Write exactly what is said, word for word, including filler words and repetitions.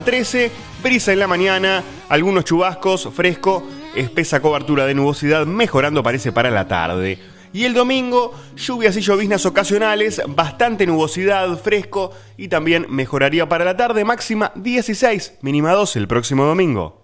trece, brisa en la mañana, algunos chubascos, fresco, espesa cobertura de nubosidad, mejorando parece para la tarde. Y el domingo, lluvias y lloviznas ocasionales, bastante nubosidad, fresco y también mejoraría para la tarde, máxima dieciséis, mínima doce el próximo domingo.